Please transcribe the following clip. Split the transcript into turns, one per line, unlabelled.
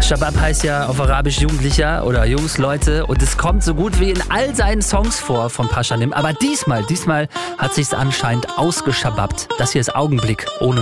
Shabab heißt ja auf Arabisch Jugendlicher oder Jungs, Leute. Und es kommt so gut wie in all seinen Songs vor von Pashanim. Aber diesmal hat sich's anscheinend ausgeschababt. Das hier ist Augenblick ohne